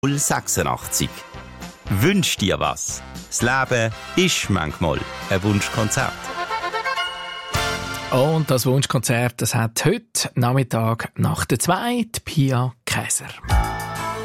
086. Wünsch dir was. Das Leben ist manchmal ein Wunschkonzert. Und das Wunschkonzert, das hat heute Nachmittag nach der 2 Pia Käser.